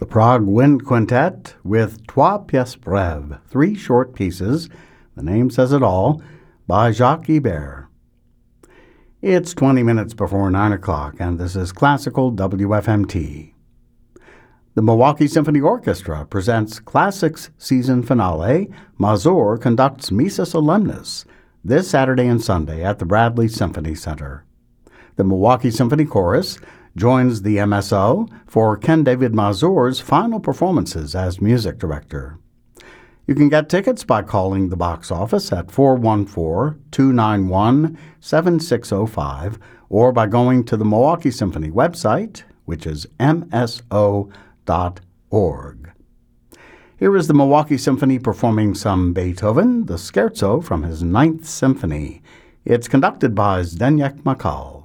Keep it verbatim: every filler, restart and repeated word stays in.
Prague Wind Quintet with Trois Pièces Brèves, three short pieces, the name says it all, by Jacques Ibert. It's twenty minutes before nine o'clock, and this is Classical W F M T. The Milwaukee Symphony Orchestra presents Classics Season Finale, Mazur conducts Missa Solemnis, this Saturday and Sunday at the Bradley Symphony Center. The Milwaukee Symphony Chorus joins the M S O for Ken David Mazur's final performances as music director. You can get tickets by calling the box office at four one four, two nine one, seven six zero five or by going to the Milwaukee Symphony website, which is m s o dot org. Here is the Milwaukee Symphony performing some Beethoven, the Scherzo from his Ninth Symphony. It's conducted by Zdeněk Makal.